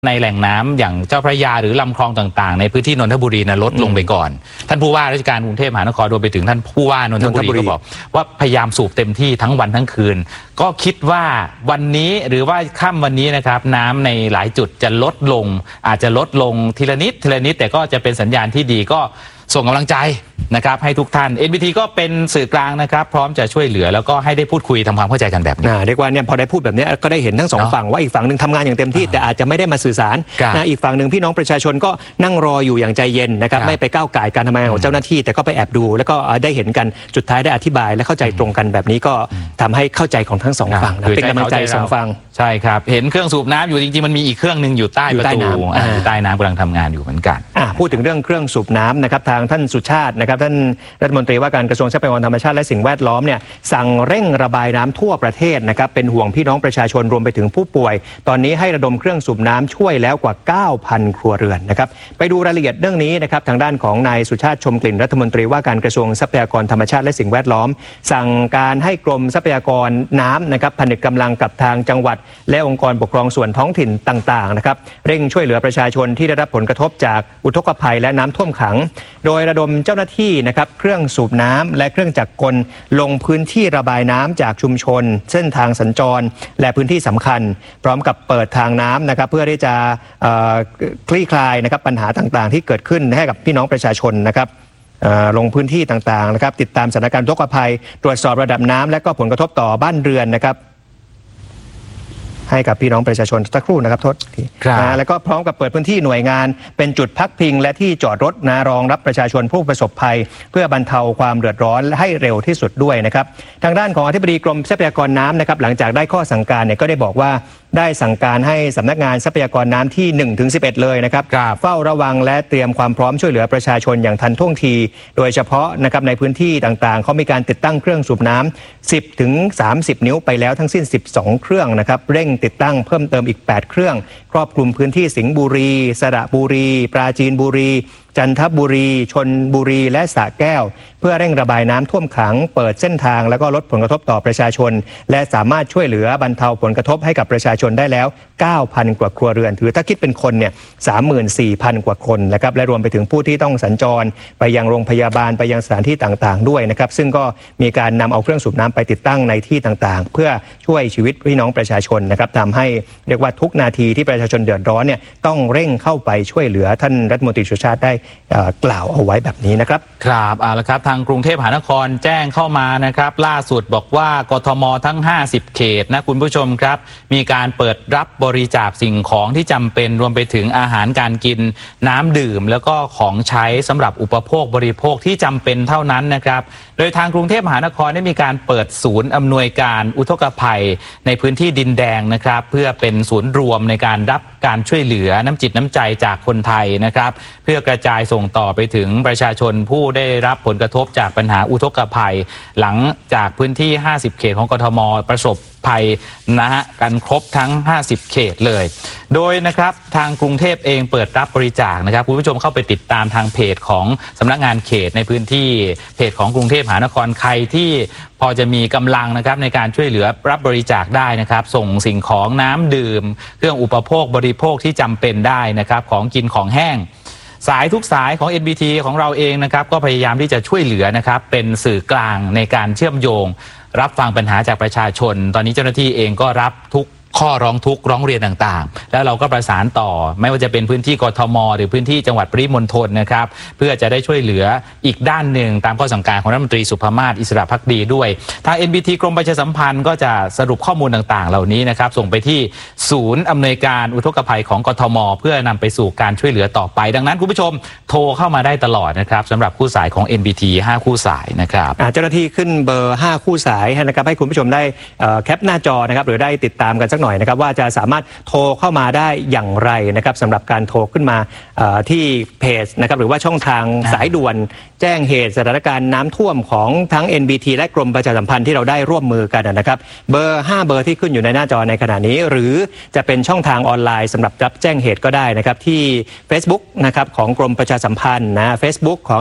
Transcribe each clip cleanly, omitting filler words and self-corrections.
ในแหล่งน้ำอย่างเจ้าพระยาหรือลำคลองต่างๆในพื้นที่นนทบุรีลดลงไปก่อนท่านผู้ว่าราชการกรุงเทพมหานครรวมไปถึงท่านผู้ว่านนทบุรีก็บอกว่าพยายามสูบเต็มที่ทั้งวันทั้งคืนก็คิดว่าวันนี้หรือว่าค่ำวันนี้นะครับน้ำในหลายจุดจะลดลงอาจจะลดลงทีละนิดแต่ก็จะเป็นสัญญาณที่ดีก็ส่งกำลังใจนะครับให้ทุกท่าน NBT ก็เป็นสื่อกลางนะครับพร้อมจะช่วยเหลือแล้วก็ให้ได้พูดคุยทำความเข้าใจกันแบบนี้เรียกว่าเนี่ยพอได้พูดแบบนี้ก็ได้เห็นทั้งสองฝั่งว่าอีกฝั่งหนึ่งทำงานอย่างเต็มที่แต่อาจจะไม่ได้มาสื่อสารอีกฝั่งหนึ่งพี่น้องประชาชนก็นั่งรออยู่อย่างใจเย็นนะครับไม่ไปก้าวก่ายการทำงานของเจ้าหน้าที่แต่ก็ไปแอบดูแล้วก็ได้เห็นกันสุดท้ายได้อธิบายและเข้าใจตรงกันแบบนี้ก็ทำให้เข้าใจของทั้งสองฝั่งเป็นกำลังใจสองฝั่งใช่ครับเห็นเครื่องสูบน้ำอยู่จริงๆมันมีอีกเครื่องนึงอยู่ใต้ประตูอยู่ใต้น้ำกำลังทำงานอยู่เหมือนกันพูดถึงเรื่องเครื่องสูบน้ำนะครับทางท่านสุชาตินะครับท่านรัฐมนตรีว่าการกระทรวงทรัพยากรธรรมชาติและสิ่งแวดล้อมเนี่ยสั่งเร่งระบายน้ำทั่วประเทศนะครับเป็นห่วงพี่น้องประชาชนรวมไปถึงผู้ป่วยตอนนี้ให้ระดมเครื่องสูบน้ำช่วยแล้วกว่า 9,000 ครัวเรือนนะครับไปดูรายละเอียดเรื่องนี้นะครับทางด้านของนายสุชาติชมกลิ่นรัฐมนตรีว่าการกระทรวงทรัพยากรธรรมชาติและสิ่งแวดล้อมสั่งการให้กรมทรัพยากรน้ำนะครับผนึกกำลังกับทางจังหวัดและองค์กรปกครองส่วนท้องถิ่นต่างๆนะครับเร่งช่วยเหลือประชาชนที่ได้รับผลกระทบจากอุทกภัยและน้ำท่วมขังโดยระดมเจ้าหน้าที่นะครับเครื่องสูบน้ำและเครื่องจักรกลลงพื้นที่ระบายน้ำจากชุมชนเส้นทางสัญจรและพื้นที่สำคัญพร้อมกับเปิดทางน้ำนะครับเพื่อที่จะคลี่คลายนะครับปัญหาต่างๆที่เกิดขึ้นให้กับพี่น้องประชาชนนะครับลงพื้นที่ต่างๆนะครับติดตามสถานการณ์อุทกภัยตรวจสอบระดับน้ำและก็ผลกระทบต่อบ้านเรือนนะครับให้กับพี่น้องประชาชนสักครู่นะครับทศแล้วก็พร้อมกับเปิดพื้นที่หน่วยงานเป็นจุดพักพิงและที่จอดรถรองรับประชาชนผู้ประสบภัยเพื่อบรรเทาความเดือดร้อนให้เร็วที่สุดด้วยนะครับทางด้านของอธิบดีกรมทรัพยากรน้ำนะครับหลังจากได้ข้อสั่งการเนี่ยก็ได้บอกว่าได้สั่งการให้สำนักงานทรัพยากรน้ำที่ 1-11 เลยนะครับเฝ้าระวังและเตรียมความพร้อมช่วยเหลือประชาชนอย่างทันท่วงทีโดยเฉพาะนะครับในพื้นที่ต่างๆเขามีการติดตั้งเครื่องสูบน้ำ10-30 นิ้วไปแล้วทั้งสิ้น12เครื่องนะครับเร่งติดตั้งเพิ่มเติมอีก8เครื่องครอบคลุมพื้นที่สิงห์บุรีสระบุรีปราจีนบุรีจันทบุรีชลบุรีและสระแก้วเพื่อเร่งระบายน้ำท่วมขังเปิดเส้นทางแล้วก็ลดผลกระทบต่อประชาชนและสามารถช่วยเหลือบรรเทาผลกระทบให้กับประชาชนได้แล้ว 9,000 กว่าครัวเรือนถือถ้าคิดเป็นคนเนี่ย 34,000 กว่าคนนะครับและรวมไปถึงผู้ที่ต้องสัญจรไปยังโรงพยาบาลไปยังสถานที่ต่างๆด้วยนะครับซึ่งก็มีการนำเอาเครื่องสูบน้ำไปติดตั้งในที่ต่างๆเพื่อช่วยชีวิตพี่น้องประชาชนนะครับทำให้เรียกว่าทุกนาทีที่ประชาชนเดือดร้อนเนี่ยต้องเร่งเข้าไปช่วยเหลือท่านรัฐมนตรีสุชาติได้กล่าวเอาไว้แบบนี้นะครับครับแล้วครับทางกรุงเทพมหานครแจ้งเข้ามานะครับล่าสุดบอกว่ากทมทั้ง50เขตนะคุณผู้ชมครับมีการเปิดรับบริจาคสิ่งของที่จำเป็นรวมไปถึงอาหารการกินน้ำดื่มแล้วก็ของใช้สำหรับอุปโภคบริโภคที่จำเป็นเท่านั้นนะครับโดยทางกรุงเทพมหานครได้มีการเปิดศูนย์อำนวยการอุทกภัยในพื้นที่ดินแดงนะครับเพื่อเป็นศูนย์รวมในการรับการช่วยเหลือน้ำจิตน้ำใจจากคนไทยนะครับเพื่อกระจายส่งต่อไปถึงประชาชนผู้ได้รับผลกระทบจากปัญหาอุทกภัยหลังจากพื้นที่50เขตของกทมประสบภัยนะฮะกันครบทั้ง50เขตเลยโดยนะครับทางกรุงเทพเองเปิดรับบริจาคนะครับคุณผู้ชมเข้าไปติดตามทางเพจของสำนักงานเขตในพื้นที่เพจของกรุงเทพมหานครใครที่พอจะมีกำลังนะครับในการช่วยเหลือรับบริจาคได้นะครับส่งสิ่งของน้ำดื่มเครื่องอุปโภคบริโภคที่จำเป็นได้นะครับของกินของแห้งสายทุกสายของ NBT ของเราเองนะครับก็พยายามที่จะช่วยเหลือนะครับเป็นสื่อกลางในการเชื่อมโยงรับฟังปัญหาจากประชาชนตอนนี้เจ้าหน้าที่เองก็รับทุกข้อร้องทุกข์ร้องเรียนต่างๆแล้วเราก็ประสานต่อไม่ว่าจะเป็นพื้นที่กทมหรือพื้นที่จังหวัดปริมณฑลนะครับเพื่อจะได้ช่วยเหลืออีกด้านหนึ่งตามข้อสั่งการของรัฐมนตรีสุภมาศอิสระภักดีด้วยทาง NBT กรมประชาสัมพันธ์ก็จะสรุปข้อมูลต่างๆเหล่านี้นะครับส่งไปที่ศูนย์อำนวยการอุทกภัยของกทมเพื่อนำไปสู่การช่วยเหลือต่อไปดังนั้นคุณผู้ชมโทรเข้ามาได้ตลอดนะครับสำหรับคู่สายของ NBT 5 คู่สายนะครับเจ้าหน้าที่ขึ้นเบอร์5คู่สายนะครับให้คุณผู้ชมได้แคปหน้าจอนะครับหรือได้ติดตามกันสักหน่อยนะครับว่าจะสามารถโทรเข้ามาได้อย่างไรนะครับสำหรับการโทรขึ้นมาที่เพจนะครับหรือว่าช่องทางสายด่วนแจ้งเหตุสถานการณ์น้ำท่วมของทั้ง NBT และกรมประชาสัมพันธ์ที่เราได้ร่วมมือกันนะครับเบอร์5เบอร์ที่ขึ้นอยู่ในหน้าจอในขณะนี้หรือจะเป็นช่องทางออนไลน์สำหรับรับแจ้งเหตุก็ได้นะครับที่ Facebook นะครับของกรมประชาสัมพันธ์นะ Facebook ของ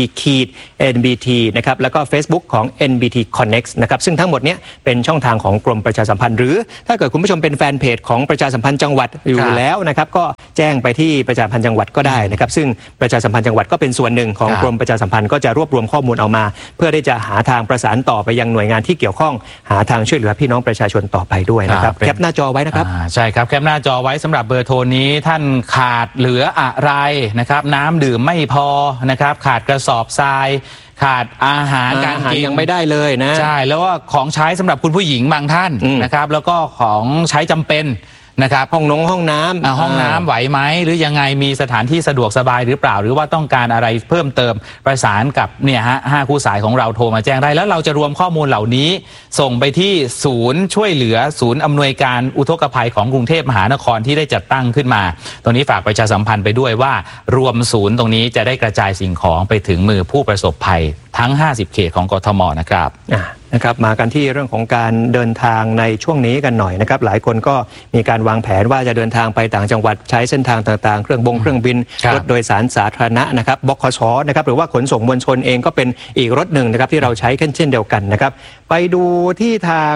NBTนะครับแล้วก็ Facebook ของ NBT Connect นะครับซึ่งทั้งหมดนี้เป็นช่องทางของกรมประชาสัมพันธ์หรือถ้าเกิดคุณผู้ผู้ชมเป็นแฟนเพจของประชาสัมพันธ์จังหวัดอยู่แล้วนะครับก็แจ้งไปที่ประชาสัมพันธ์จังหวัดก็ได้นะครับซึ่งประชาสัมพันธ์จังหวัดก็เป็นส่วนหนึ่งของกรมประชาสัมพันธ์ก็จะรวบรวมข้อมูลเอามาเพื่อที่จะหาทางประสานต่อไปยังหน่วยงานที่เกี่ยวข้องหาทางช่วยเหลือพี่น้องประชาชนต่อไปด้วยนะครับแคปหน้าจอไว้นะครับใช่ครับแคปหน้าจอไว้สำหรับเบอร์โทรนี้ท่านขาดเหลืออะไรนะครับน้ำดื่มไม่พอนะครับขาดกระสอบทรายขาดอาหารการกินยังไม่ได้เลยนะใช่แล้วว่าของใช้สำหรับคุณผู้หญิงบางท่านนะครับแล้วก็ของใช้จำเป็นนะครับห้องน้ำไหวไหมหรือยังไงมีสถานที่สะดวกสบายหรือเปล่าหรือว่าต้องการอะไรเพิ่มเติมประสานกับเนี่ยฮะ5คู่สายของเราโทรมาแจ้งได้แล้วเราจะรวมข้อมูลเหล่านี้ส่งไปที่ศูนย์ช่วยเหลือศูนย์อำนวยการอุทกภัยของกรุงเทพมหานครที่ได้จัดตั้งขึ้นมาตรงนี้ฝากประชาสัมพันธ์ไปด้วยว่ารวมศูนย์ตรงนี้จะได้กระจายสิ่งของไปถึงมือผู้ประสบภัยทั้ง50เขตของกทมนะครับมากันที่เรื่องของการเดินทางในช่วงนี้กันหน่อยนะครับหลายคนก็มีการวางแผนว่าจะเดินทางไปต่างจังหวัดใช้เส้นทางต่างๆเครื่องบินรถโดยสารสาธารณะนะครับบขส.นะครับหรือว่าขนส่งมวลชนเองก็เป็นอีกรถหนึ่งนะครับที่เราใช้เช่นเดียวกันนะครับไปดูที่ทาง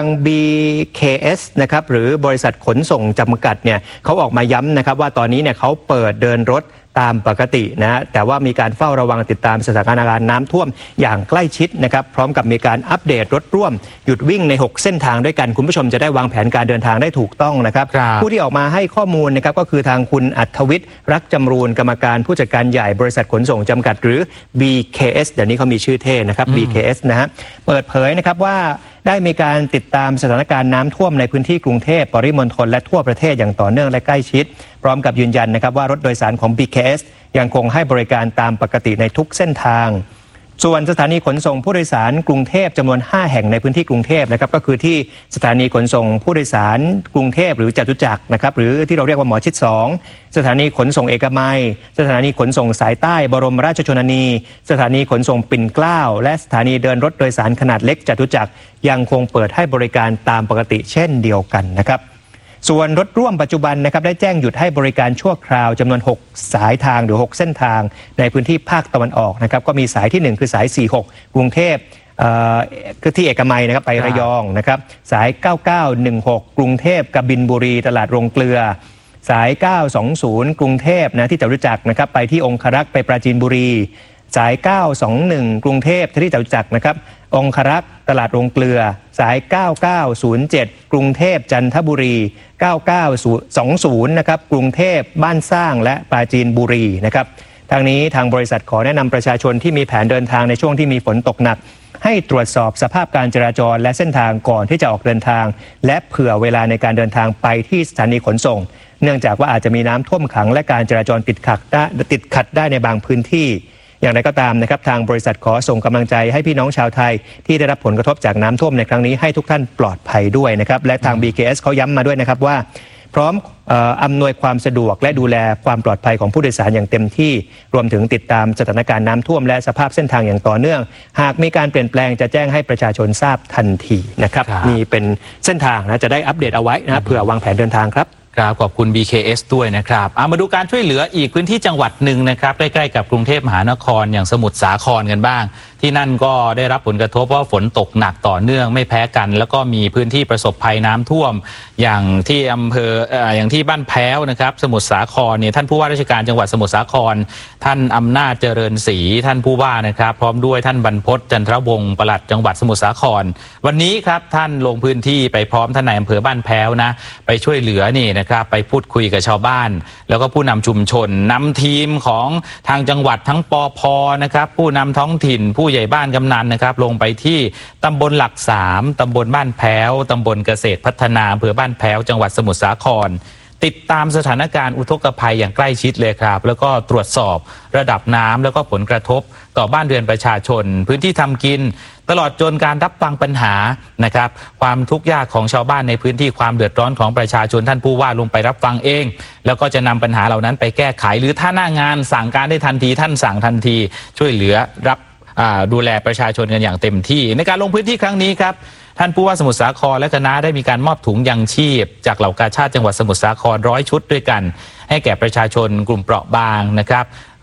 BKS นะครับหรือบริษัทขนส่งจำกัดเนี่ยเขาออกมาย้ำนะครับว่าตอนนี้เนี่ยเขาเปิดเดินรถตามปกตินะแต่ว่ามีการเฝ้าระวังติดตามสถานการณ์น้ำท่วมอย่างใกล้ชิดนะครับพร้อมกับมีการอัปเดตรถร่วมหยุดวิ่งใน6เส้นทางด้วยกันคุณผู้ชมจะได้วางแผนการเดินทางได้ถูกต้องนะครับผู้ที่ออกมาให้ข้อมูลนะครับก็คือทางคุณอัธวิทย์รักจำรูนกรรมการผู้จัดการใหญ่บริษัทขนส่งจำกัดหรือ BKS เดี๋ยวนี้เขามีชื่อเท่นะครับ BKS นะฮะเปิดเผยนะครับว่าได้มีการติดตามสถานการณ์น้ำท่วมในพื้นที่กรุงเทพปริมณฑลและทั่วประเทศอย่างต่อเนื่องและใกล้ชิดพร้อมกับยืนยันนะครับว่ารถโดยสารของ BKS ยังคงให้บริการตามปกติในทุกเส้นทางส่วนสถานีขนส่งผู้โดยสารกรุงเทพจำนวน5แห่งในพื้นที่กรุงเทพนะครับก็คือที่สถานีขนส่งผู้โดยสารกรุงเทพหรือจตุจักรนะครับหรือที่เราเรียกว่าหมอชิด2สถานีขนส่งเอกมัยสถานีขนส่งสายใต้บรมราชชนนีสถานีขนส่งปิ่นเกล้าและสถานีเดินรถโดยสารขนาดเล็กจตุจักรยังคงเปิดให้บริการตามปกติเช่นเดียวกันนะครับส่วนรถร่วมปัจจุบันนะครับได้แจ้งหยุดให้บริการชั่วคราวจำนวน6สายทางหรือ6เส้นทางในพื้นที่ภาคตะวันออกนะครับก็มีสายที่1คือสาย46กรุงเทพคือที่เอกมัยนะครับไประยองนะครับสาย9916กรุงเทพกบินบุรีตลาดโรงเกลือสาย920กรุงเทพนะที่จตุจักรนะครับไปที่องครักษ์ไปปราจีนบุรีสาย921กรุงเทพที่จตุจักรนะครับองครักษ์ตลาดโรงเกลือสาย9907กรุงเทพจันทบุรี9920นะครับกรุงเทพบ้านสร้างและปราจีนบุรีนะครับทางนี้ทางบริษัทขอแนะนำประชาชนที่มีแผนเดินทางในช่วงที่มีฝนตกหนักให้ตรวจสอบสภาพการจราจรและเส้นทางก่อนที่จะออกเดินทางและเผื่อเวลาในการเดินทางไปที่สถานีขนส่งเนื่องจากว่าอาจจะมีน้ำท่วมขังและการจราจรติดขัดได้ในบางพื้นที่อย่างไรก็ตามนะครับทางบริษัทขอส่งกำลังใจให้พี่น้องชาวไทยที่ได้รับผลกระทบจากน้ำท่วมในครั้งนี้ให้ทุกท่านปลอดภัยด้วยนะครับและทาง BKS เขาย้ำมาด้วยนะครับว่าพร้อมอำนวยความสะดวกและดูแลความปลอดภัยของผู้โดยสารอย่างเต็มที่รวมถึงติดตามสถานการณ์น้ำท่วมและสภาพเส้นทางอย่างต่อเนื่องหากมีการเปลี่ยนแปลงจะแจ้งให้ประชาชนทราบทันทีนะครับนี่เป็นเส้นทางนะจะได้อัปเดตเอาไว้นะเผื่อวางแผนเดินทางครับครับขอบคุณ BKS ด้วยนะครับมาดูการช่วยเหลืออีกพื้นที่จังหวัดหนึ่งนะครับใกล้ๆกับกรุงเทพมหานครอย่างสมุทรสาครกันบ้างที่นั่นก็ได้รับผลกระทบเพราะฝนตกหนักต่อเนื่องไม่แพ้กันแล้วก็มีพื้นที่ประสบภัยน้ำท่วมอย่างที่อำเภออย่างที่บ้านแพ้วนะครับสมุทรสาครเนี่ยท่านผู้ว่าราชการจังหวัดสมุทรสาครท่านอำนาจเจริญศรีท่านผู้ว่านะครับพร้อมด้วยท่านบรรพตจันทรวงศ์ปลัดจังหวัดสมุทรสาครวันนี้ครับท่านลงพื้นที่ไปพร้อมท่านนายอำเภอบ้านแพ้วนะไปช่วยเหลือนี่นะครับไปพูดคุยกับชาวบ้านแล้วก็ผู้นำชุมชนนำทีมของทางจังหวัดทั้งปภ.นะครับผู้นำท้องถิ่นผู้ใหญ่บ้านกำนันนะครับลงไปที่ตำบลหลัก3ตำบลบ้านแพ้วตำบลเกษตรพัฒนาอำเภอบ้านแพ้วจังหวัดสมุทรสาครติดตามสถานการณ์อุทกภัยอย่างใกล้ชิดเลยครับแล้วก็ตรวจสอบระดับน้ำแล้วก็ผลกระทบต่อบ้านเรือนประชาชนพื้นที่ทำกินตลอดจนการรับฟังปัญหานะครับความทุกข์ยากของชาวบ้านในพื้นที่ความเดือดร้อนของประชาชนท่านผู้ว่าลงไปรับฟังเองแล้วก็จะนำปัญหาเหล่านั้นไปแก้ไขหรือถ้าหน้างานสั่งการได้ทันทีท่านสั่งทันทีช่วยเหลือรับดูแลประชาชนกันอย่างเต็มที่ในการลงพื้นที่ครั้งนี้ครับท่านผู้ว่าสมุทรสาครและคณะได้มีการมอบถุงยังชีพจากเหล่ากาชาดจังหวัดสมุทรสาคร100 ชุดด้วยกันให้แก่ประชาชนกลุ่มเปราะบางนะครับ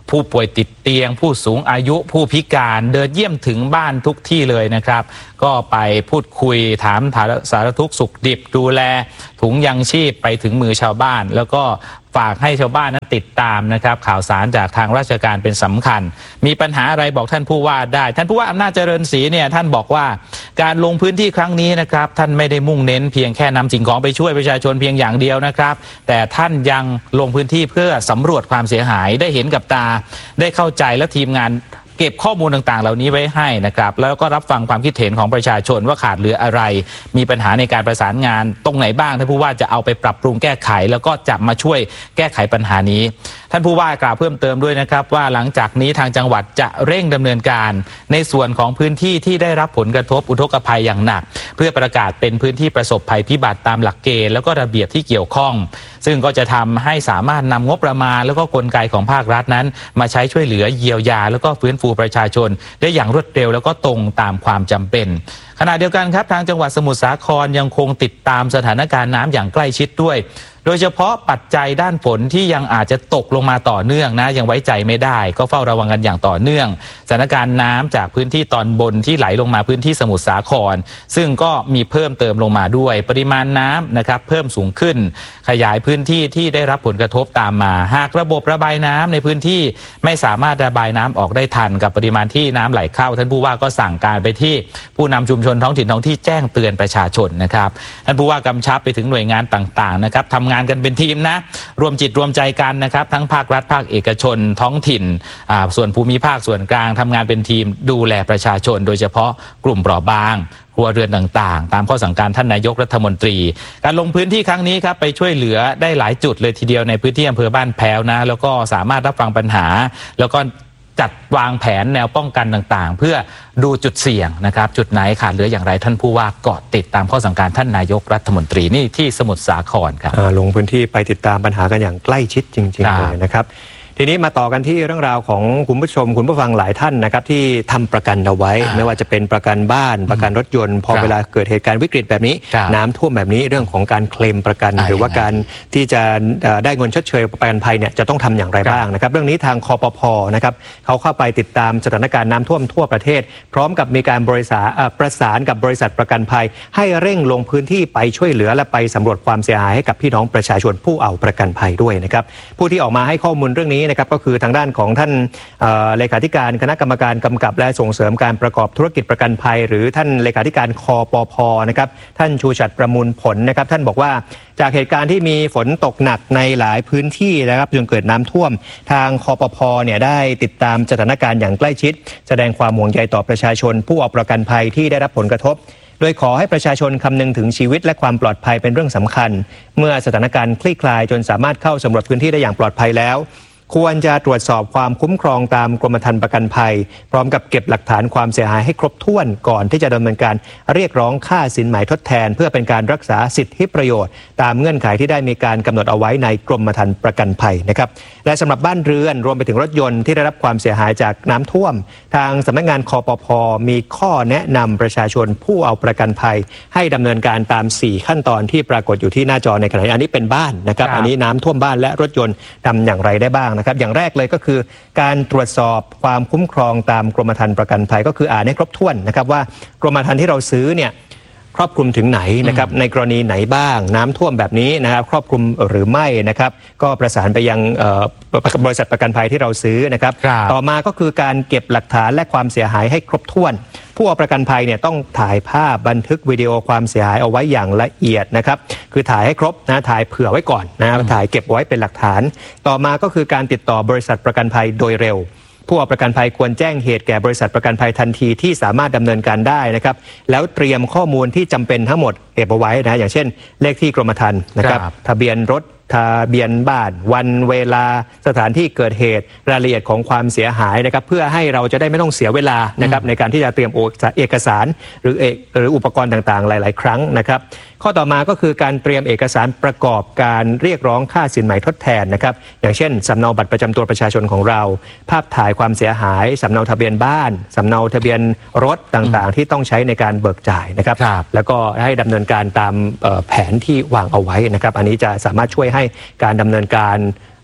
ผู้ป่วยติดเตียงผู้สูงอายุผู้พิการเดินเยี่ยมถึงบ้านทุกที่เลยนะครับก็ไปพูดคุยถามสารทุกข์สุขดิบดูแลถุงยังชีพไปถึงมือชาวบ้านแล้วก็ฝากให้ชาวบ้านนั้นติดตามนะครับข่าวสารจากทางราชการเป็นสำคัญมีปัญหาอะไรบอกท่านผู้ว่าได้ท่านผู้ว่าอำนาจเจริญศรีเนี่ยท่านบอกว่าการลงพื้นที่ครั้งนี้นะครับท่านไม่ได้มุ่งเน้นเพียงแค่นำสิ่งของไปช่วยประชาชนเพียงอย่างเดียวนะครับแต่ท่านยังลงพื้นที่เพื่อสำรวจความเสียหายได้เห็นกับตาได้เข้าใจและทีมงานเก็บข้อมูลต่างๆเหล่านี้ไว้ให้นะครับแล้วก็รับฟังความคิดเห็นของประชาชนว่าขาดเหลืออะไรมีปัญหาในการประสานงานตรงไหนบ้างท่านผู้ว่าจะเอาไปปรับปรุงแก้ไขแล้วก็จะมาช่วยแก้ไขปัญหานี้ท่านผู้ว่ากล่าวเพิ่มเติมด้วยนะครับว่าหลังจากนี้ทางจังหวัดจะเร่งดำเนินการในส่วนของพื้นที่ที่ได้รับผลกระทบอุทกภัยอย่างหนักเพื่อประกาศเป็นพื้นที่ประสบภัยพิบัติตามหลักเกณฑ์แล้วก็ระเบียบที่เกี่ยวข้องซึ่งก็จะทำให้สามารถนำงบประมาณแล้วก็กลไกของภาครัฐนั้นมาใช้ช่วยเหลือเยียวยาแล้วก็ฟื้นฟูประชาชนได้อย่างรวดเร็วแล้วก็ตรงตามความจำเป็นขณะเดียวกันครับทางจังหวัดสมุทรสาครยังคงติดตามสถานการณ์น้ำอย่างใกล้ชิดด้วยโดยเฉพาะปัจจัยด้านฝนที่ยังอาจจะตกลงมาต่อเนื่องนะยังไว้ใจไม่ได้ก็เฝ้าระวังกันอย่างต่อเนื่องสถานการณ์น้ำจากพื้นที่ตอนบนที่ไหลลงมาพื้นที่สมุทรสาครซึ่งก็มีเพิ่มเติมลงมาด้วยปริมาณน้ำนะครับเพิ่มสูงขึ้นขยายพื้นที่ที่ได้รับผลกระทบตามมาหากระบบระบายน้ำในพื้นที่ไม่สามารถระบายน้ำออกได้ทันกับปริมาณที่น้ำไหลเข้าท่านผู้ว่าก็สั่งการไปที่ผู้นำชุมชนท้องถิ่นท้องที่แจ้งเตือนประชาชนนะครับท่านผู้ว่ากำชับไปถึงหน่วยงานต่างๆนะครับทำงานกันเป็นทีมนะรวมจิตรวมใจกันนะครับทั้งภาครัฐภาคเอกชนท้องถิ่นส่วนภูมิภาคส่วนกลางทำงานเป็นทีมดูแลประชาชนโดยเฉพาะกลุ่มเปราะบางครัวเรือนต่างๆตามข้อสั่งการท่านนายกรัฐมนตรีการลงพื้นที่ครั้งนี้ครับไปช่วยเหลือได้หลายจุดเลยทีเดียวในพื้นที่อำเภอบ้านแพ้วนะแล้วก็สามารถรับฟังปัญหาแล้วก็จัดวางแผนแนวป้องกันต่างๆเพื่อดูจุดเสี่ยงนะครับจุดไหนขาดเหลืออย่างไรท่านผู้ว่าเกาะติดตามข้อสั่งการท่านนายกรัฐมนตรีนี่ที่สมุทรสาครครับลงพื้นที่ไปติดตามปัญหากันอย่างใกล้ชิดจริงๆเลยนะครับทีนี้มาต่อกันที่เรื่องราวของคุณผู้ชมคุณผู้ฟังหลายท่านนะครับที่ทำประกันเอาไว้ไม่ว่าจะเป็นประกันบ้านประกันรถยนต์พอเวลาเกิดเหตุการณ์วิกฤตแบบนี้น้ำท่วมแบบนี้เรื่องของการเคลมประกันหรือว่าการที่จะได้เงินชดเชยประกันภัยเนี่ยจะต้องทำอย่างไรบ้างนะครับเรื่องนี้ทางคปภ.นะครับเขาเข้าไปติดตามสถานการณ์น้ำท่วมทั่วประเทศพร้อมกับมีการประสานกับบริษัทประกันภัยให้เร่งลงพื้นที่ไปช่วยเหลือและไปสำรวจความเสียหายให้กับพี่น้องประชาชนผู้เอาประกันภัยด้วยนะครับผู้ที่ออกมาให้ข้อมูลเรื่องนี้นะครับก็คือทางด้านของท่านเลขาธิการคณะกรรมการกำกับและส่งเสริมการประกอบธุรกิจประกันภัยหรือท่านเลขาธิการคปภ.นะครับท่านชูชัดประมูลผลนะครับท่านบอกว่าจากเหตุการณ์ที่มีฝนตกหนักในหลายพื้นที่นะครับจนเกิดน้ำท่วมทางคปภ.เนี่ยได้ติดตามสถานการณ์อย่างใกล้ชิดแสดงความห่วงใยต่อประชาชนผู้เอาประกันภัยที่ได้รับผลกระทบโดยขอให้ประชาชนคำนึงถึงชีวิตและความปลอดภัยเป็นเรื่องสำคัญเมื่อสถานการณ์คลี่คลายจนสามารถเข้าสำรวจพื้นที่ได้อย่างปลอดภัยแล้วควรจะตรวจสอบความคุ้มครองตามกรมธรรม์ประกันภัยพร้อมกับเก็บหลักฐานความเสียหายให้ครบถ้วนก่อนที่จะดำเนินการเรียกร้องค่าสินไหมทดแทนเพื่อเป็นการรักษาสิทธิประโยชน์ตามเงื่อนไขที่ได้มีการกำหนดเอาไว้ในกรมธรรม์ประกันภัยนะครับและสำหรับบ้านเรือนรวมไปถึงรถยนต์ที่ได้รับความเสียหายจากน้ำท่วมทางสำนักงานคปภ.มีข้อแนะนำประชาชนผู้เอาประกันภัยให้ดำเนินการตาม4ขั้นตอนที่ปรากฏอยู่ที่หน้าจอในขณะนี้อันนี้เป็นบ้านนะครับอันนี้น้ำท่วมบ้านและรถยนต์ทำอย่างไรได้บ้างนะครับอย่างแรกเลยก็คือการตรวจสอบความคุ้มครองตามกรมธรรม์ประกันภัยก็คืออ่านให้ครบถ้วนนะครับว่ากรมธรรม์ที่เราซื้อเนี่ยครอบคลุมถึงไหนนะครับในกรณีไหนบ้างน้ำท่วมแบบนี้นะครับครอบคลุมหรือไม่นะครับก็ประสานไปยังบริษัทประกันภัยที่เราซื้อนะครับต่อมาก็คือการเก็บหลักฐานและความเสียหายให้ครบถ้วนผู้เอาประกันภัยเนี่ยต้องถ่ายภาพบันทึกวิดีโอความเสียหายเอาไว้อย่างละเอียดนะครับคือถ่ายให้ครบนะถ่ายเผื่อไว้ก่อนนะถ่ายเก็บไว้เป็นหลักฐานต่อมาก็คือการติดต่อบริษัทประกันภัยโดยเร็วผู้เอาประกันภัยควรแจ้งเหตุแก่บริษัทประกันภัยทันทีที่สามารถดำเนินการได้นะครับแล้วเตรียมข้อมูลที่จำเป็นทั้งหมดเก็บเอาไว้นะอย่างเช่นเลขที่กรมธรรม์นะครับทะเบียนรถทะเบียนบ้านวันเวลาสถานที่เกิดเหตุรายละเอียดของความเสียหายนะครับเพื่อให้เราจะได้ไม่ต้องเสียเวลานะครับในการที่จะเตรียมเอกสารหรืออุปกรณ์ต่างๆหลายๆครั้งนะครับข้อต่อมาก็คือการเตรียมเอกสารประกอบการเรียกร้องค่าสินไหมทดแทนนะครับอย่างเช่นสำเนาบัตรประจำตัวประชาชนของเราภาพถ่ายความเสียหายสำเนาทะเบียนบ้านสำเนาทะเบียนรถต่างๆที่ต้องใช้ในการเบิกจ่ายนะครับแล้วก็ให้ดำเนินการตามแผนที่วางเอาไว้นะครับอันนี้จะสามารถช่วยให้การดำเนินการ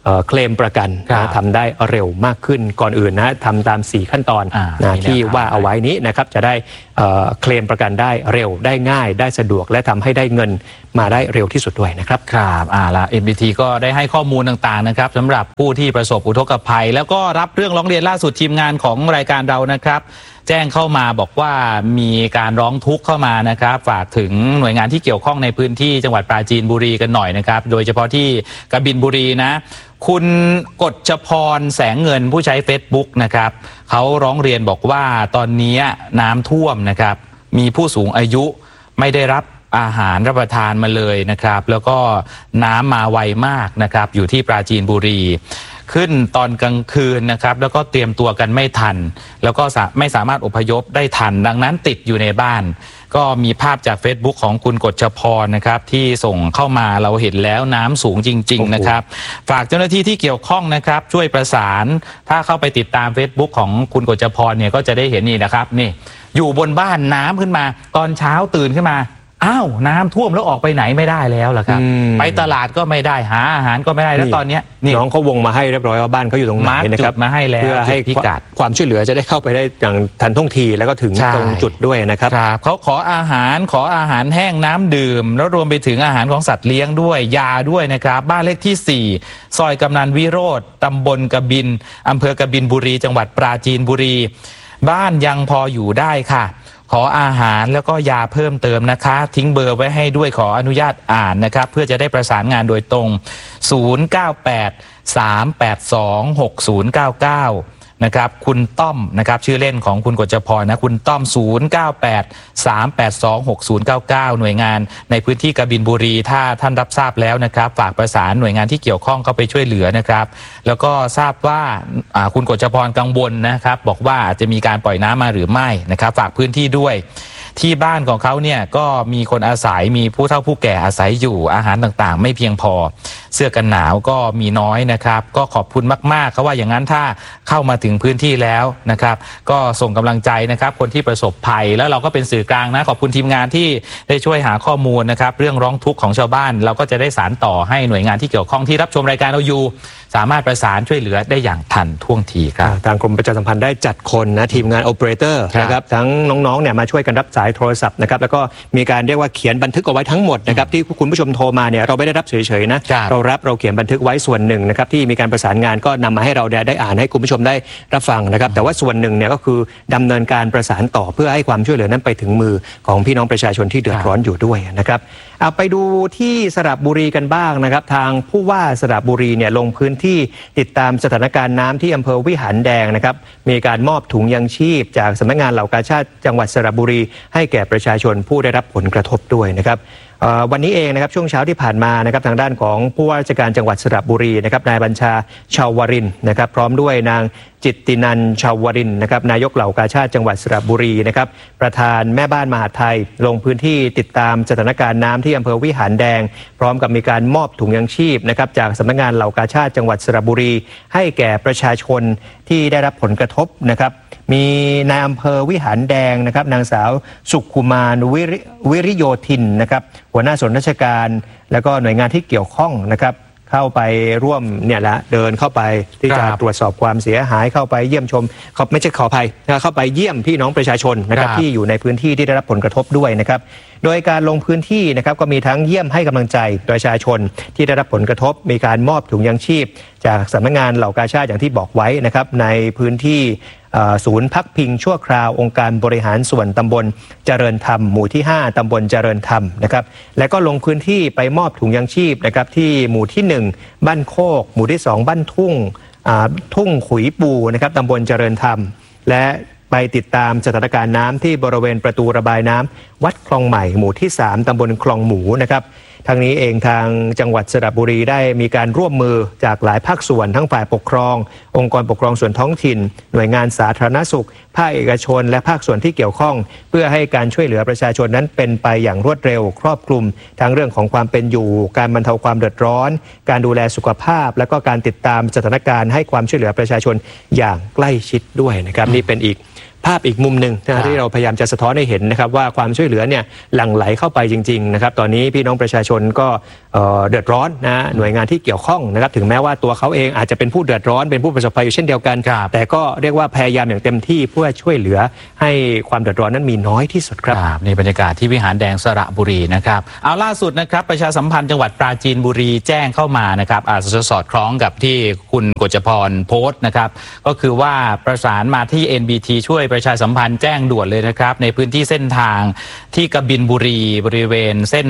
เคลมประกันนะทำได้เร็วมากขึ้นก่อนอื่นนะทำตาม4ขั้นตอนนะที่ว่าเอาไว้นี้นะครับจะได้เคลมประกันได้เร็วได้ง่ายได้สะดวกและทำให้ได้เงินมาได้เร็วที่สุดด้วยนะครับครับละ NBT ก็ได้ให้ข้อมูลต่างๆนะครับสำหรับผู้ที่ประสบอุทกภัยแล้วก็รับเรื่องร้องเรียนล่าสุดทีมงานของรายการเรานะครับแจ้งเข้ามาบอกว่ามีการร้องทุกข์เข้ามานะครับฝากถึงหน่วยงานที่เกี่ยวข้องในพื้นที่จังหวัดปราจีนบุรีกันหน่อยนะครับโดยเฉพาะที่กบินบุรีนะคุณกฎชพรแสงเงินผู้ใช้ Facebook นะครับเขาร้องเรียนบอกว่าตอนนี้น้ำท่วมนะครับมีผู้สูงอายุไม่ได้รับอาหารรับประทานมาเลยนะครับแล้วก็น้ำมาไวมากนะครับอยู่ที่ปราจีนบุรีขึ้นตอนกลางคืนนะครับแล้วก็เตรียมตัวกันไม่ทันแล้วก็ไม่สามารถอพยพได้ทันดังนั้นติดอยู่ในบ้านก็มีภาพจาก Facebook ของคุณกฎชพรนะครับที่ส่งเข้ามาเราเห็นแล้วน้ำสูงจริงๆนะครับฝากเจ้าหน้าที่ที่เกี่ยวข้องนะครับช่วยประสานถ้าเข้าไปติดตาม Facebook ของคุณกฎชพรเนี่ยก็จะได้เห็นนี่นะครับนี่อยู่บนบ้านน้ำขึ้นมาตอนเช้าตื่นขึ้นมาอ้าวน้ำท่วมแล้วออกไปไหนไม่ได้แล้วล่ะครับไปตลาดก็ไม่ได้หาอาหารก็ไม่ได้แล้วตอนนี้น้องเขาวงมาให้เรียบร้อยว่าบ้านเขาอยู่ตรงไหนนะครับมาให้แล้วเพื่อให้พิกัดความช่วยเหลือจะได้เข้าไปได้อย่างทันท่วงทีแล้วก็ถึงตรงจุดด้วยนะครับเขาขออาหารแห้งน้ำดื่มแล้วรวมไปถึงอาหารของสัตว์เลี้ยงด้วยยาด้วยนะครับบ้านเลขที่4ซอยกำนันวิโรธตำบลกบินอำเภอกบินบุรีจังหวัดปราจีนบุรีบ้านยังพออยู่ได้ค่ะขออาหารแล้วก็ยาเพิ่มเติมนะคะทิ้งเบอร์ไว้ให้ด้วยขออนุญาตอ่านนะครับเพื่อจะได้ประสานงานโดยตรง0983826099นะครับคุณต้อมนะครับชื่อเล่นของคุณกฎชพรนะคุณต้อม0983826099หน่วยงานในพื้นที่กบินบุรีถ้าท่านรับทราบแล้วนะครับฝากประสานหน่วยงานที่เกี่ยวข้องเข้าไปช่วยเหลือนะครับแล้วก็ทราบว่าคุณกฎชพรกังวลนะครับบอกว่าจะมีการปล่อยน้ำมาหรือไม่นะครับฝากพื้นที่ด้วยที่บ้านของเขาเนี่ยก็มีคนอาศัยมีผู้เฒ่าผู้แก่อาศัยอยู่อาหารต่างๆไม่เพียงพอเสื้อกันหนาวก็มีน้อยนะครับก็ขอบคุณมากๆเขาว่าอย่างนั้นถ้าเข้ามาถึงพื้นที่แล้วนะครับก็ส่งกำลังใจนะครับคนที่ประสบภัยแล้วเราก็เป็นสื่อกลางนะขอบคุณทีมงานที่ได้ช่วยหาข้อมูลนะครับเรื่องร้องทุกข์ของชาวบ้านเราก็จะได้สานต่อให้หน่วยงานที่เกี่ยวข้องที่รับชมรายการเราอยู่สามารถประสานช่วยเหลือได้อย่างทันท่วงทีครับทางกรมประชาสัมพันธ์ได้จัดคนนะทีมงานโอเปอเรเตอร์นะครับทั้งน้องๆเนี่ยมาช่วยกันรับสายโทรศัพท์นะครับแล้วก็มีการเรียกว่าเขียนบันทึกเอาไว้ทั้งหมดนะครับที่คุณผู้ชมโทรมาเนี่ยเราไม่ได้รับเฉยๆนะเราเขียนบันทึกไว้ส่วนหนึ่งนะครับที่มีการประสานงานก็นำมาให้เราได้อ่านให้คุณผู้ชมได้รับฟังนะครับแต่ว่าส่วนหนึ่งเนี่ยก็คือดำเนินการประสานต่อเพื่อให้ความช่วยเหลือนั้นไปถึงมือของพี่น้องประชาชนที่เดือดร้อนอยู่ด้วยนะครับเอาไปดูที่สระบุรีกันบ้างนะครับทางผู้ว่าสระบุรีเนี่ยลงพื้นที่ติดตามสถานการณ์น้ำที่อำเภอวิหารแดงนะครับมีการมอบถุงยังชีพจากสำนักงานเหล่ากาชาดจังหวัดสระบุรีให้แก่ประชาชนผู้ได้รับผลกระทบด้วยนะครับวันนี้เองนะครับช่วงเช้าที่ผ่านมานะครับทางด้านของผู้ว่าราชการจังหวัดสระบุรีนะครับนายบัญชาชาวรินทร์นะครับพร้อมด้วยนางจิตตินันชาวรินทร์นะครับนายกเหล่ากาชาดจังหวัดสระบุรีนะครับประธานแม่บ้านมหาดไทยลงพื้นที่ติดตามสถานการณ์น้ำที่อำเภอวิหารแดงพร้อมกับมีการมอบถุงยังชีพนะครับจากสำนักงานเหล่ากาชาดจังหวัดสระบุรีให้แก่ประชาชนที่ได้รับผลกระทบนะครับมีนายอำเภอวิหารแดงนะครับนางสาวสุขุมานวิริโยธินนะครับหัวหน้าส่วนราชการแล้วก็หน่วยงานที่เกี่ยวข้องนะครับเข้าไปร่วมเนี่ยละเดินเข้าไปที่จะตรวจสอบความเสียหายเข้าไปเยี่ยมชมไม่ใช่ขออภัยเข้าไปเยี่ยมพี่น้องประชาชนนะครับที่อยู่ในพื้นที่ที่ได้รับผลกระทบด้วยนะครับโดยการลงพื้นที่นะครับก็มีทั้งเยี่ยมให้กำลังใจประชาชนที่ได้รับผลกระทบมีการมอบถุงยังชีพจากสำนักงานเหล่ากาชาดอย่างที่บอกไว้นะครับในพื้นที่ศูนย์พักพิงชั่วคราวองค์การบริหารส่วนตำบลเจริญธรรมหมู่ที่5ตำบลเจริญธรรมนะครับและก็ลงพื้นที่ไปมอบถุงยังชีพนะครับที่หมู่ที่1บ้านโคกหมู่ที่2บ้านทุ่งขุยปูนะครับตำบลเจริญธรรมและไปติดตามสถานการณ์น้ำที่บริเวณประตูระบายน้ำวัดคลองใหม่หมู่ที่3ตำบลคลองหมูนะครับทางนี้เองทางจังหวัดสระบุรีได้มีการร่วมมือจากหลายภาคส่วนทั้งฝ่ายปกครององค์กรปกครองส่วนท้องถิ่นหน่วยงานสาธารณสุขภาคเอกชนและภาคส่วนที่เกี่ยวข้องเพื่อให้การช่วยเหลือประชาชนนั้นเป็นไปอย่างรวดเร็วครอบคลุมทั้งเรื่องของความเป็นอยู่การบรรเทาความเดือดร้อนการดูแลสุขภาพและก็การติดตามสถานการณ์ให้ความช่วยเหลือประชาชนอย่างใกล้ชิดด้วยนะครับนี่เป็นอีกภาพอีกมุมหนึ่งนะที่เราพยายามจะสะท้อนให้เห็นนะครับว่าความช่วยเหลือเนี่ยหลั่งไหลเข้าไปจริงๆนะครับตอนนี้พี่น้องประชาชนก็เดือดร้อนนะหน่วยงานที่เกี่ยวข้องนะครับถึงแม้ว่าตัวเขาเองอาจจะเป็นผู้เดือดร้อนเป็นผู้ประสบภัยอยู่เช่นเดียวกันแต่ก็เรียกว่าพยายามอย่างเต็มที่เพื่อช่วยเหลือให้ความเดือดร้อนนั้นมีน้อยที่สุดครับในบรรยากาศที่วิหารแดงสระบุรีนะครับเอาล่าสุดนะครับประชาสัมพันธ์จังหวัดปราจีนบุรีแจ้งเข้ามานะครับอาจจะสอดคล้องกับที่คุณกฤษพรโพสต์นะครับก็คือว่าประสานมาที่ NBT ช่วยประชาสัมพันธ์แจ้งด่วนเลยนะครับในพื้นที่เส้นทางที่กบินบุรีบริเวณเส้น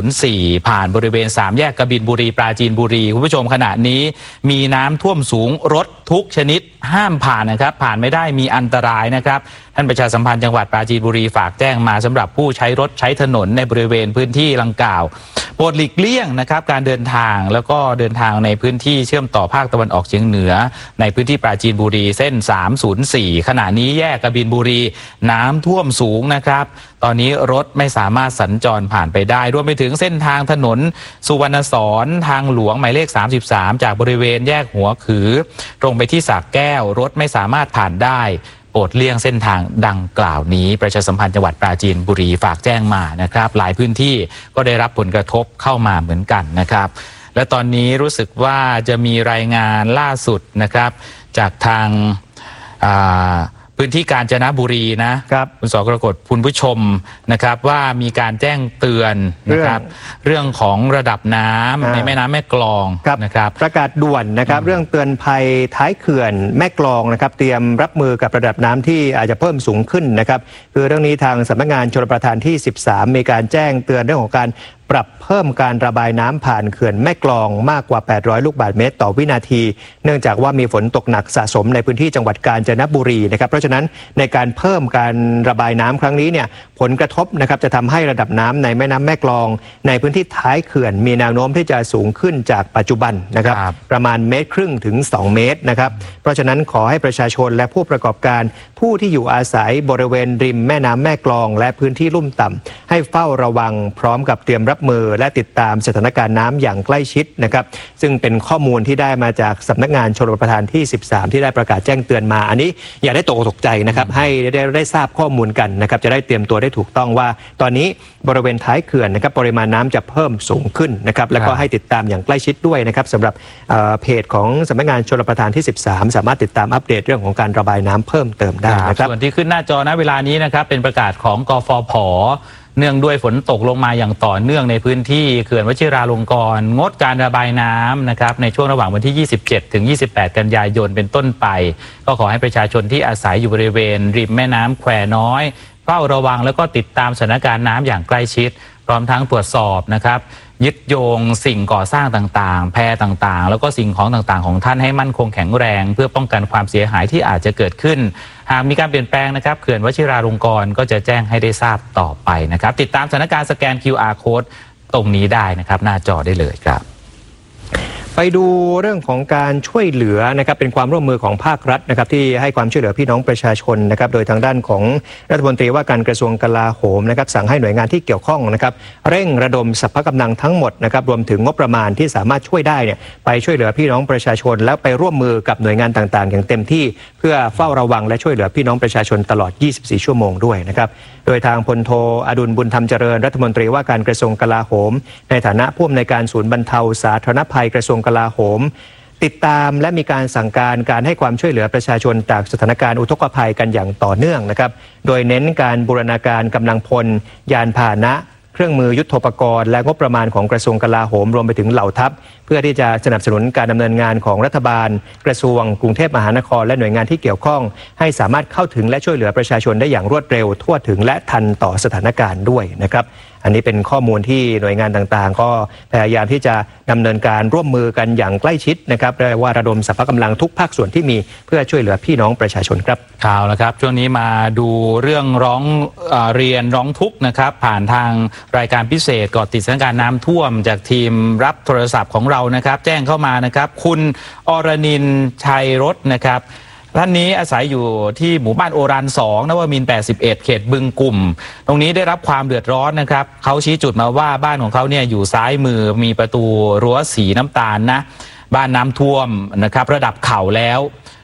304ผ่านบริเวณ3แยกกบินบุรีปราจีนบุรีคุณผู้ชมขณะนี้มีน้ำท่วมสูงรถทุกชนิดห้ามผ่านนะครับผ่านไม่ได้มีอันตรายนะครับท่านประชาสัมพันธ์จังหวัดปราจีนบุรีฝากแจ้งมาสำหรับผู้ใช้รถใช้ถนนในบริเวณพื้นที่ดังกล่าวโปรดหลีกเลี่ยงนะครับการเดินทางแล้วก็เดินทางในพื้นที่เชื่อมต่อภาคตะวันออกเฉียงเหนือในพื้นที่ปราจีนบุรีเส้น304ขณะนี้แยกกบินบุรีน้ำท่วมสูงนะครับตอนนี้รถไม่สามารถสัญจรผ่านไปได้รวมไปถึงเส้นทางถนนสุวรรณสอนทางหลวงหมายเลข33จากบริเวณแยกหัวขือตรงไปที่สระแก้วรถไม่สามารถผ่านได้โปรดเลี่ยงเส้นทางดังกล่าวนี้ประชาสัมพันธ์จังหวัดปราจีนบุรีฝากแจ้งมานะครับหลายพื้นที่ก็ได้รับผลกระทบเข้ามาเหมือนกันนะครับและตอนนี้รู้สึกว่าจะมีรายงานล่าสุดนะครับจากทางพื้นที่กาญจนบุรีนะครับคุณสกรกฎคุณผู้ชมนะครับว่ามีการแจ้งเตือนนะครับเรื่องของระดับน้ำในแม่น้ำแม่กลองนะครับประกาศด่วนนะครับเรื่องเตือนภัยท้ายเขื่อนแม่กลองนะครับเตรียมรับมือกับระดับน้ำที่อาจจะเพิ่มสูงขึ้นนะครับคือเรื่องนี้ทางสำนักงานชลประทานที่13มีการแจ้งเตือนเรื่องของการปรับเพิ่มการระบายน้ำผ่านเขื่อนแม่กลองมากกว่า800ลูกบาศก์เมตรต่อวินาทีเนื่องจากว่ามีฝนตกหนักสะสมในพื้นที่จังหวัดกาญจนบุรีนะครับเพราะฉะนั้นในการเพิ่มการระบายน้ำครั้งนี้เนี่ยผลกระทบนะครับจะทำให้ระดับน้ำในแม่น้ำแม่กลองในพื้นที่ท้ายเขื่อนมีแนวโน้มที่จะสูงขึ้นจากปัจจุบันนะครับประมาณ1.5 เมตรถึง2 เมตรนะครับเพราะฉะนั้นขอให้ประชาชนและผู้ประกอบการผู้ที่อยู่อาศัยบริเวณริมแม่น้ำแม่กลองและพื้นที่ลุ่มต่ำให้เฝ้าระวังพร้อมกับเตรียมรับมือและติดตามสถานการณ์น้ำอย่างใกล้ชิดนะครับซึ่งเป็นข้อมูลที่ได้มาจากสำนักงานชลประทานที่13ที่ได้ประกาศแจ้งเตือนมาอันนี้อย่าได้ตกใจนะครับให้ได้ทราบข้อมูลกันนะครับจะได้เตรียมตัวได้ถูกต้องว่าตอนนี้บริเวณท้ายเขื่อนนะครับปริมาณน้ำจะเพิ่มสูงขึ้นนะครับแล้วก็ให้ติดตามอย่างใกล้ชิดด้วยนะครับสำหรับเพจของสำนักงานชลประทานที่13สามารถติดตามอัปเดตเรื่องของการระบายน้ำเพิ่มเติมได้นะครับส่วนที่ขึ้นหน้าจอณเวลานี้นะครับเป็นประกาศของกฟผ.เนื่องด้วยฝนตกลงมาอย่างต่อเนื่องในพื้นที่เขื่อนวชิราลงกรณ์งดการระบายน้ำนะครับในช่วงระหว่างวันที่27ถึง28กันยายนเป็นต้นไปก็ขอให้ประชาชนที่อาศัยอยู่บริเวณริมแม่น้ำแควน้อยเฝ้าระวังแล้วก็ติดตามสถานการณ์น้ำอย่างใกล้ชิดพร้อมทั้งตรวจสอบนะครับยึดโยงสิ่งก่อสร้างต่างๆแพต่างๆแล้วก็สิ่งของต่างๆของท่านให้มั่นคงแข็งแรงเพื่อป้องกันความเสียหายที่อาจจะเกิดขึ้นหากมีการเปลี่ยนแปลงนะครับเขื่อนวชิราลงกรณ์ก็จะแจ้งให้ได้ทราบต่อไปนะครับติดตามสถานการณ์สแกน QR Code ตรงนี้ได้นะครับหน้าจอได้เลยครับไปดูเรื่องของการช่วยเหลือนะครับเป็นความร่วมมือของภาครัฐนะครับที่ให้ความช่วยเหลือพี่น้องประชาชนนะครับโดยทางด้านของรัฐมนตรีว่าการกระทรวงกลาโหมนะครับสั่งให้หน่วยงานที่เกี่ยวข้องนะครับเร่งระดมสรรพกำลังทั้งหมดนะครับรวมถึงงบประมาณที่สามารถช่วยได้เนี่ยไปช่วยเหลือพี่น้องประชาชนแล้วไปร่วมมือกับหน่วยงานต่างๆอย่างเต็มที่เพื่อเฝ้าระวังและช่วยเหลือพี่น้องประชาชนตลอด24ชั่วโมงด้วยนะครับโดยทางพลโทอดุลบุญธรรมเจริญรัฐมนตรีว่าการกระทรวงกลาโหมในฐานะผู้อำนวยการศูนย์บรรเทาสาธารณภัยกระทรวงกลาโหมติดตามและมีการสั่งการให้ความช่วยเหลือประชาชนจากสถานการณ์อุทกภัยกันอย่างต่อเนื่องนะครับโดยเน้นการบูรณาการกำลังพลยานพาหนะเครื่องมือยุทโธปกรณ์และงบประมาณของกระทรวงกลาโหมรวมไปถึงเหล่าทัพเพื่อที่จะสนับสนุนการดำเนินงานของรัฐบาลกระทรวงกรุงเทพมหานครและหน่วยงานที่เกี่ยวข้องให้สามารถเข้าถึงและช่วยเหลือประชาชนได้อย่างรวดเร็วทั่วถึงและทันต่อสถานการณ์ด้วยนะครับอันนี้เป็นข้อมูลที่หน่วยงานต่างๆก็พยายามที่จะดำเนินการร่วมมือกันอย่างใกล้ชิดนะครับเรียกว่าระดมสรรพกำลังทุกภาคส่วนที่มีเพื่อช่วยเหลือพี่น้องประชาชนครับข่าวแล้วครับช่วงนี้มาดูเรื่องร้องเรียนร้องทุกข์นะครับผ่านทางรายการพิเศษเกาะติดสถานการณ์น้ำท่วมจากทีมรับโทรศัพท์ของเรานะครับแจ้งเข้ามานะครับคุณอรณินทร์ชัยรถนะครับท่านนี้อาศัยอยู่ที่หมู่บ้านโอรัน2นวมินทร์81เขตบึงกุ่มตรงนี้ได้รับความเดือดร้อนนะครับเขาชี้จุดมาว่าบ้านของเขาเนี่ยอยู่ซ้ายมือมีประตูรั้วสีน้ำตาลนะบ้านน้ำท่วมนะครับระดับเข่าแล้ว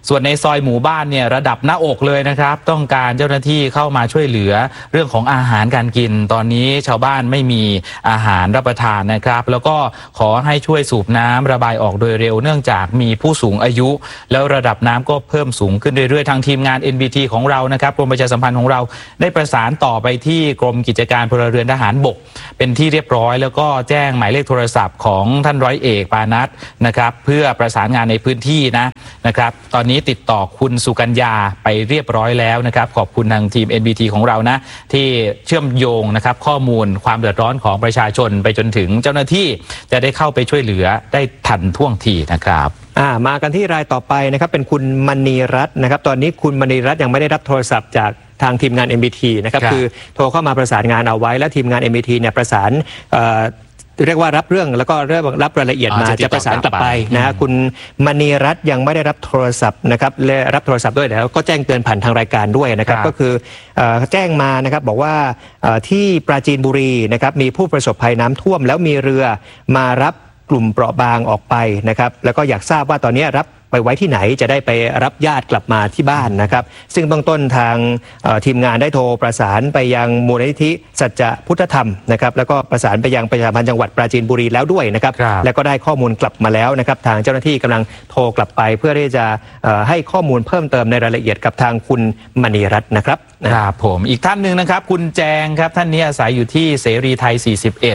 ส่วนในซอยหมู่บ้านเนี่ยระดับหน้าอกเลยนะครับต้องการเจ้าหน้าที่เข้ามาช่วยเหลือเรื่องของอาหารการกินตอนนี้ชาวบ้านไม่มีอาหารรับประทานนะครับแล้วก็ขอให้ช่วยสูบน้ำระบายออกโดยเร็วเนื่องจากมีผู้สูงอายุแล้วระดับน้ำก็เพิ่มสูงขึ้นเรื่อยๆทางทีมงาน NBT ของเรานะครับกรมประชาสัมพันธ์ของเราได้ประสานต่อไปที่กรมกิจการพลเรือนทหารบกเป็นที่เรียบร้อยแล้วก็แจ้งหมายเลขโทรศัพท์ของท่านร้อยเอกปานัสนะครับเพื่อประสานงานในพื้นที่นะครับตอนนี้ติดต่อคุณสุกัญญาไปเรียบร้อยแล้วนะครับขอบคุณทางทีม NBT ของเรานะที่เชื่อมโยงนะครับข้อมูลความเดือดร้อนของประชาชนไปจนถึงเจ้าหน้าที่จะได้เข้าไปช่วยเหลือได้ทันท่วงทีนะครับมากันที่รายต่อไปนะครับเป็นคุณมณีรัตน์นะครับตอนนี้คุณมณีรัตน์ยังไม่ได้รับโทรศัพท์จากทางทีมงาน NBT นะครับคือโทรเข้ามาประสานงานเอาไว้และทีมงาน NBT เนี่ยประสานเรียกว่ารับเรื่องแล้วก็รับรายละเอียดมาจะประสานกลับไปนะคุณมณีรัตน์ยังไม่ได้รับโทรศัพท์นะครับและรับโทรศัพท์ด้วยแล้วก็แจ้งเตือนผ่านทางรายการด้วยนะครับก็คือแจ้งมานะครับบอกว่าที่ปราจีนบุรีนะครับมีผู้ประสบภัยน้ำท่วมแล้วมีเรือมารับกลุ่มเปราะบางออกไปนะครับแล้วก็อยากทราบว่าตอนนี้รับไปไว้ที่ไหนจะได้ไปรับญาติกลับมาที่บ้านนะครับซึ่งเบื้องต้นทางทีมงานได้โทรประสานไปยังมูลนิธิสัจจะพุทธธรรมนะครับแล้วก็ประสานไปยังประชาสัมพันธ์จังหวัดปราจีนบุรีแล้วด้วยนะครับแล้วก็ได้ข้อมูลกลับมาแล้วนะครับทางเจ้าหน้าที่กำลังโทรกลับไปเพื่อที่จะให้ข้อมูลเพิ่มเติมในรายละเอียดกับทางคุณมณีรัตน์นะครับครับผมอีกท่านหนึ่งนะครับคุณแจงครับท่านนี้อาศัยอยู่ที่เสรีไทย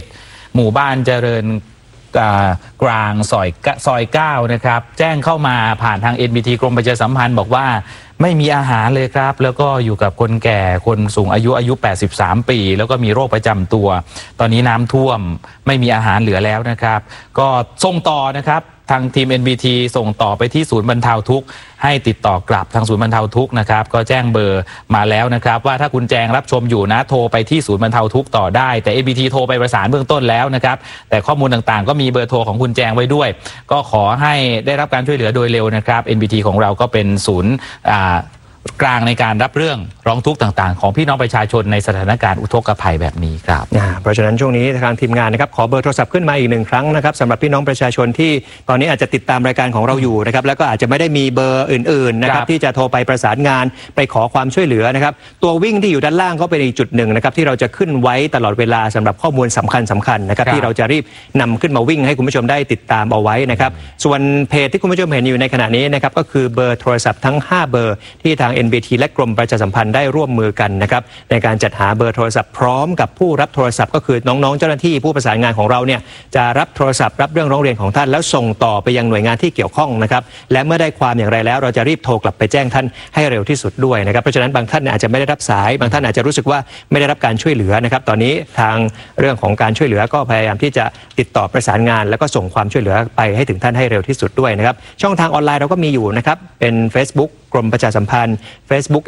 41หมู่บ้านเจริญกลางซอย9นะครับแจ้งเข้ามาผ่านทาง NBT กรมประชาสัมพันธ์บอกว่าไม่มีอาหารเลยครับแล้วก็อยู่กับคนแก่คนสูงอายุ83ปีแล้วก็มีโรคประจำตัวตอนนี้น้ำท่วมไม่มีอาหารเหลือแล้วนะครับก็ส่งต่อนะครับทางทีม NBT ส่งต่อไปที่ศูนย์บรรเทาทุกข์ให้ติดต่อกลับทางศูนย์บรรเทาทุกข์นะครับก็แจ้งเบอร์มาแล้วนะครับว่าถ้าคุณแจงรับชมอยู่นะโทรไปที่ศูนย์บรรเทาทุกข์ต่อได้แต่ NBT โทรไปประสานเบื้องต้นแล้วนะครับแต่ข้อมูลต่างๆก็มีเบอร์โทรของคุณแจงไว้ด้วยก็ขอให้ได้รับการช่วยเหลือโดยเร็วนะครับ NBT ของเราก็เป็นศูนย์กลางในการรับเรื่องร้องทุกข์ต่างๆของพี่น้องประชาชนในสถานการณ์อุทกภัยแบบนี้ครับเพราะฉะนั้นช่วงนี้ทางทีมงานนะครับขอเบอร์โทรศัพท์ขึ้นมาอีก1ครั้งนะครับสำหรับพี่น้องประชาชนที่ตอนนี้อาจจะติดตามรายการของเราอยู่นะครับแล้วก็อาจจะไม่ได้มีเบอร์อื่นๆนะครับที่จะโทรไปประสานงานไปขอความช่วยเหลือนะครับตัววิ่งที่อยู่ด้านล่างก็เป็นอีกจุดหนึ่งนะครับที่เราจะขึ้นไว้ตลอดเวลาสำหรับข้อมูลสำคัญนะครับที่เราจะรีบนำขึ้นมาวิ่งให้คุณผู้ชมได้ติดตามเอาไว้นะครับส่วนเพจที่คุณผู้ชมเห็นอยู่ในขณะนี้นะครับก็คือเบอร์โทรศัพท์ทั้ง5เบอร์ที่ทาง NBT และกรมประชาสัมพันธ์ได้ร่วมมือกันนะครับในการจัดหาเบอร์โทรศัพท์พร้อมกับผู้รับโทรศัพท์ก็คือน้องๆเจ้าหน้าที่ผู้ประสานงานของเราเนี่ยจะรับโทรศัพท์รับเรื่องร้องเรียนของท่านแล้วส่งต่อไปยังหน่วยงานที่เกี่ยวข้องนะครับและเมื่อได้ความอย่างไรแล้วเราจะรีบโทรกลับไปแจ้งท่านให้เร็วที่สุดด้วยนะครับเพราะฉะนั้นบางท่านอาจจะไม่ได้รับสายบางท่านอาจจะรู้สึกว่าไม่ได้รับการช่วยเหลือนะครับตอนนี้ทางเรื่องของการช่วยเหลือก็พยายามที่จะติดต่อประสานงานแล้วก็ส่งความช่วยเหลือไปให้ถึงท่านให้เร็วที่สุดด้วยนะครับช่องทางออนไลน์เราก็มีอยู่นะครับเป็น Facebook กรมประชาสัมพันธ์ Facebook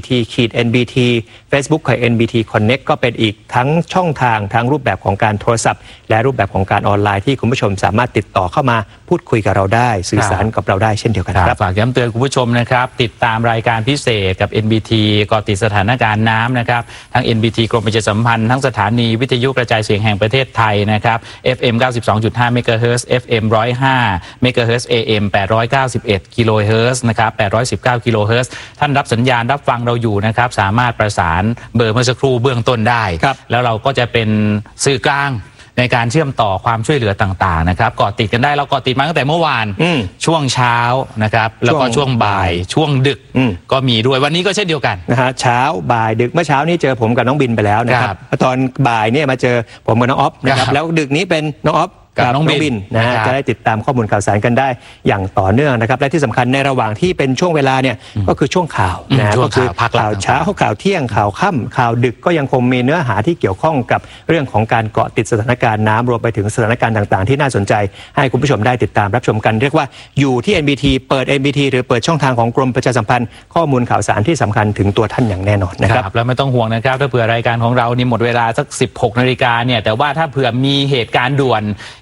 NBT-NBT Facebook NBT Connect ก็เป็นอีกทั้งช่องทางทั้งรูปแบบของการโทรศัพท์และรูปแบบของการออนไลน์ที่คุณผู้ชมสามารถติดต่อเข้ามาพูดคุยกับเราได้สื่อสารกับเราได้เช่นเดียวกันครับฝากย้ำเตือนคุณผู้ชมนะครับติดตามรายการพิเศษกับ NBT ก็ติดสถานการณ์น้ำนะครับทั้ง NBT กรมประชาสัมพันธ์ทั้งสถานีวิทยุกระจายเสียงแห่งประเทศไทยนะครับ FM 92.5 MHz FM 105 MHz AM 891 กิโลเฮิรตซ์นะครับ819 กิโลเฮิรตซ์ท่านรับสัญญาณรับฟังเราอยู่นะครับสามารถประสานเบอร์เมื่อสักครู่เบื้องต้นได้แล้วเราก็จะเป็นสื่อกลางในการเชื่อมต่อความช่วยเหลือต่างๆนะครับเกาะติดกันได้เราเกาะติดมาตั้งแต่เมื่อวานช่วงเช้านะครับแล้วก็ช่วงบ่ายช่วงดึกก็มีด้วยวันนี้ก็เช่นเดียวกันนะฮะเช้าบ่ายดึกเมื่อเช้านี้เจอผมกับน้องบินไปแล้วนะครับตอนบ่ายเนี่ยมาเจอผมกับน้องอ๊อฟนะครับแล้วดึกนี้เป็นน้องอ๊อฟกับน้องบินนะฮะจะได้ติดตามข้อมูลข่าวสารกันได้อย่างต่อเนื่องนะครับและที่สำคัญในระหว่างที่เป็นช่วงเวลาเนี่ยก็คือช่วงข่าวนะก็คือข่าวเช้าข่าวเที่ยงข่าวค่ำข่าวดึกก็ยังคงมีเนื้อหาที่เกี่ยวข้องกับเรื่องของการเกาะติดสถานการณ์น้ำรวมไปถึงสถานการณ์ต่างๆที่น่าสนใจให้คุณผู้ชมได้ติดตามรับชมกันเรียกว่าอยู่ที่ NBT เปิด NBT หรือเปิดช่องทางของกรมประชาสัมพันธ์ข้อมูลข่าวสารที่สำคัญถึงตัวท่านอย่างแน่นอนนะครับแล้วไม่ต้องห่วงนะครับถ้าเผื่อรายการของเรานี่หมดเวลาสัก 16 นาฬิกาเนี่ยแต่ว่าถ้าเผื่อมีเหตุการณ์ด่วน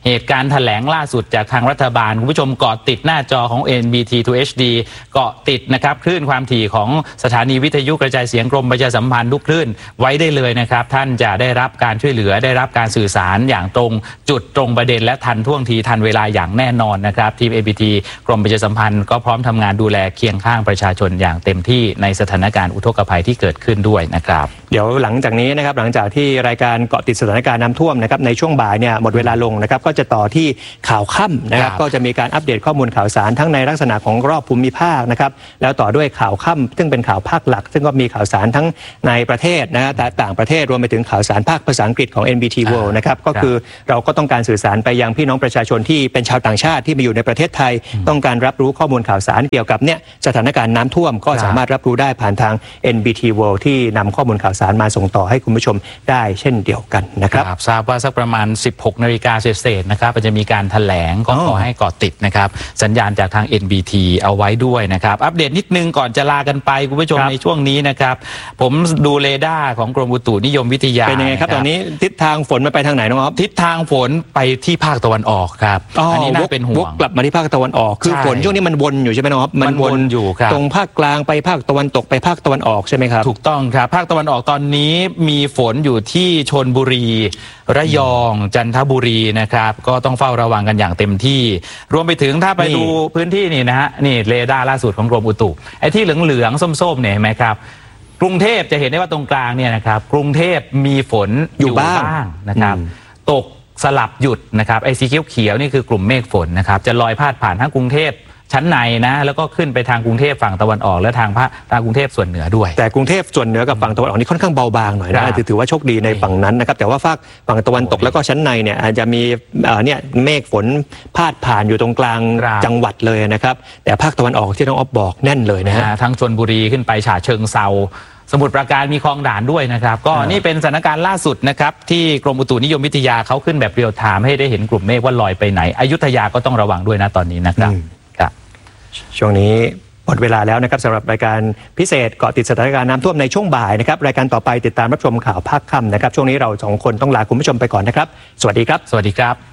เหตุการณ์แถลงล่าสุดจากทางรัฐบาลคุณผู้ชมเกาะติดหน้าจอของ NBT to HD เกาะติดนะครับคลื่นความถี่ของสถานีวิทยุกระจายเสียงกรมประชาสัมพันธ์ทุกคลื่นไว้ได้เลยนะครับท่านจะได้รับการช่วยเหลือได้รับการสื่อสารอย่างตรงจุดตรงประเด็นและทันท่วงทีทันเวลาอย่างแน่นอนนะครับทีม NBT กรมประชาสัมพันธ์ก็พร้อมทำงานดูแลเคียงข้างประชาชนอย่างเต็มที่ในสถานการณ์อุทกภัยที่เกิดขึ้นด้วยนะครับเดี๋ยวหลังจากนี้นะครับหลังจากที่รายการเกาะติดสถานการณ์น้ำท่วมนะครับในช่วงบ่ายเนี่ยหมดเวลาลงนะครับก็จะต่อที่ข่าวค่ำนะครับก็จะมีการอัปเดตข้อมูลข่าวสารทั้งในลักษณะของรอบภูมิภาคนะครับแล้วต่อด้วยข่าวค่ำซึ่งเป็นข่าวภาคหลักซึ่งก็มีข่าวสารทั้งในประเทศนะแต่ต่างประเทศรวมไปถึงข่าวสารภาคภาษาอังกฤษของ NBT World นะครับก็คือเราก็ต้องการสื่อสารไปยังพี่น้องประชาชนที่เป็นชาวต่างชาติที่มาอยู่ในประเทศไทยต้องการรับรู้ข้อมูลข่าวสารเกี่ยวกับเนี่ยสถานการณ์น้ำท่วมก็สามารถรับรู้ได้ผ่านทาง NBT World ที่นำข้อมูลข่าวสารมาส่งต่อให้คุณผู้ชมได้เช่นเดียวกันนะครับทราบว่าสักประมาณ 16 นาฬิกาเศษๆนะครับจะมีการแถลงก็ขอให้เกาะติดนะครับสัญญาณจากทาง NBT เอาไว้ด้วยนะครับอัปเดตนิดนึงก่อนจะลากันไปคุณผู้ชมในช่วงนี้นะครับผมดูเรดาร์ของกรมอุตุนิยมวิทยาเป็นยังไงครับตอนนี้ทิศทางฝนมันไปทางไหนน้องอ๊อฟทิศทางฝนไปที่ภาคตะวันออกครับอันนี้น่าเป็นห่วงกลับมาที่ภาคตะวันออกคือฝนช่วงนี้มันวนอยู่ใช่ไหมน้องอ๊อฟมันวนอยู่ครับตรงภาคกลางไปภาคตะวันตกไปภาคตะวันออกใช่ไหมครับถูกต้องครับภาคตะวันออกตอนนี้มีฝนอยู่ที่ชลบุรีระยองจันทบุรีนะครับก็ต้องเฝ้าระวังกันอย่างเต็มที่รวมไปถึงถ้าไปดูพื้นที่นี่นะฮะนี่เรดาร์ล่าสุดของกรมอุตุไอ้ที่เหลืองๆส้มๆเนี่ยเห็นไหมครับกรุงเทพจะเห็นได้ว่าตรงกลางเนี่ยนะครับกรุงเทพมีฝนอยู่บ้างนะครับตกสลับหยุดนะครับไอ้สีเขียวๆนี่คือกลุ่มเมฆฝนนะครับจะลอยพาดผ่านทั้งกรุงเทพชั้นในนะแล้วก็ขึ้นไปทางกรุงเทพฝั่งตะวันออกและทางกรุงเทพส่วนเหนือด้วยแต่กรุงเทพส่วนเหนือกับฝั่งตะวันออกนี่ค่อนข้างเบาบางหน่อยนะถือว่าโชคดีในฝั่งนั้นนะครับแต่ว่าฝั่งตะวันตกแล้วก็ชั้นในเนี่ยอาจจะมีเนี่ยเมฆฝนพาดผ่านอยู่ตรงกลางจังหวัดเลยนะครับแต่ภาคตะวันออกที่น้องอ๊อฟบอกแน่นเลยนะฮะทั้งชลบุรีขึ้นไปฉะเชิงเทราสมุทรปราการมีคลองด่านด้วยนะครับก็นี่เป็นสถานการณ์ล่าสุดนะครับที่กรมอุตุนิยมวิทยาเขาขึ้นแบบเรียลไทม์ให้ได้เห็นกลุ่มเมฆว่าลอยไปไหนอยุธยาก็ต้องระวังด้วยนะตอนนี้นะครับช่วงนี้หมดเวลาแล้วนะครับสำหรับรายการพิเศษเกาะติดสถานการณ์น้ำท่วมในช่วงบ่ายนะครับรายการต่อไปติดตามรับชมข่าวภาคค่ำนะครับช่วงนี้เราสองคนต้องลาคุณผู้ชมไปก่อนนะครับสวัสดีครับสวัสดีครับ